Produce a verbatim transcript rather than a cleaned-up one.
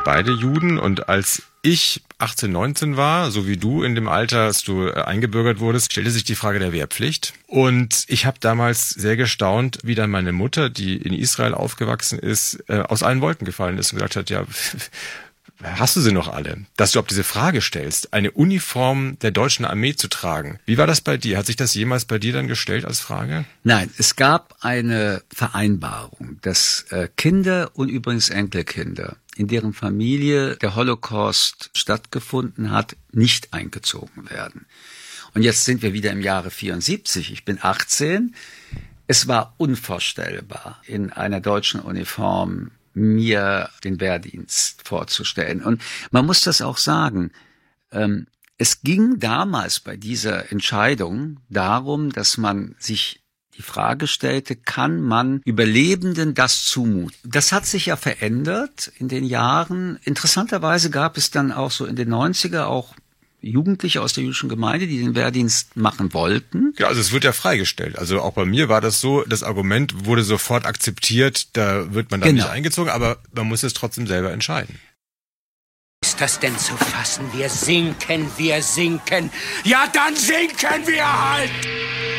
sind beide Juden und als ich achtzehn, neunzehn war, so wie du in dem Alter, als du eingebürgert wurdest, stellte sich die Frage der Wehrpflicht. Und ich habe damals sehr gestaunt, wie dann meine Mutter, die in Israel aufgewachsen ist, aus allen Wolken gefallen ist und gesagt hat, ja, hast du sie noch alle? Dass du überhaupt diese Frage stellst, eine Uniform der deutschen Armee zu tragen. Wie war das bei dir? Hat sich das jemals bei dir dann gestellt als Frage? Nein, es gab eine Vereinbarung, dass äh, Kinder und übrigens Enkelkinder, in deren Familie der Holocaust stattgefunden hat, nicht eingezogen werden. Und jetzt sind wir wieder im Jahre vierundsiebzig. Ich bin achtzehn. Es war unvorstellbar, in einer deutschen Uniform mir den Wehrdienst vorzustellen. Und man muss das auch sagen, ähm, es ging damals bei dieser Entscheidung darum, dass man sich die Frage stellte, kann man Überlebenden das zumuten? Das hat sich ja verändert in den Jahren. Interessanterweise gab es dann auch so in den neunziger auch Jugendliche aus der jüdischen Gemeinde, die den Wehrdienst machen wollten. Ja, also es wird ja freigestellt. Also auch bei mir war das so, das Argument wurde sofort akzeptiert, da wird man dann Genau. nicht eingezogen, aber man muss es trotzdem selber entscheiden. Ist das denn zu fassen? Wir sinken, wir sinken. Ja, dann sinken wir halt!